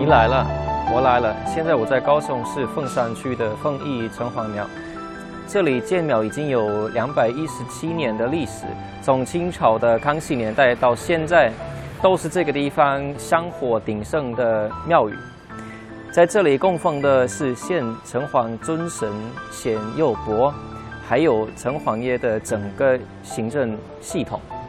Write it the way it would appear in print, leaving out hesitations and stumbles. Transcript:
来了，我来了。现在我在高雄市凤山区的凤义城隍庙，这里建庙已经有217年的历史，从清朝的康熙年代到现在，都是这个地方香火鼎盛的庙宇。在这里供奉的是现城隍尊神显佑伯，还有城隍爷的整个行政系统。